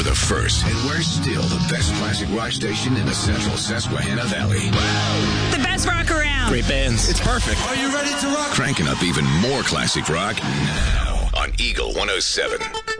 were the first, and we're still the best classic rock station in the central Susquehanna Valley. The best rock around. Great bands. It's perfect. Are you ready to rock? Cranking up even more classic rock now on Eagle 107.